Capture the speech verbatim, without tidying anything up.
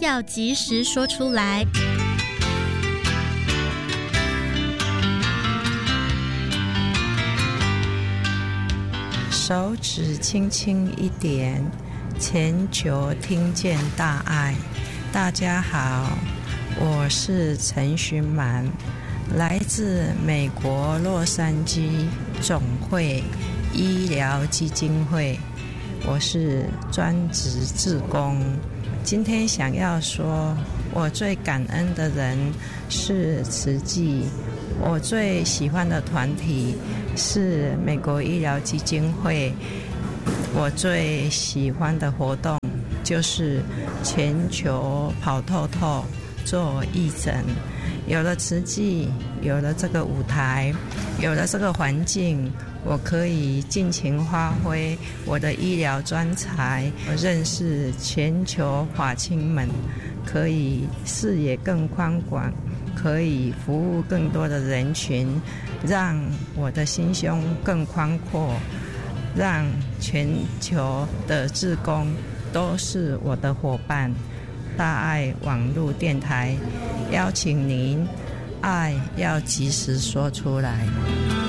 要及时说出来。 手指轻轻一点，全球听见大爱。大家好，我是陈寻满，来自美国洛杉矶总会医疗基金会，我是专职志工。今天想要说，我最感恩的人是慈济，我最喜欢的团体是美国医疗基金会，我最喜欢的活动就是全球跑透透做义诊。有了慈济，有了这个舞台，有了这个环境，我可以尽情发挥我的医疗专才，认识全球法亲们，可以视野更宽广，可以服务更多的人群，让我的心胸更宽阔，让全球的志工都是我的伙伴。大爱网络电台邀请您，爱要及时说出来。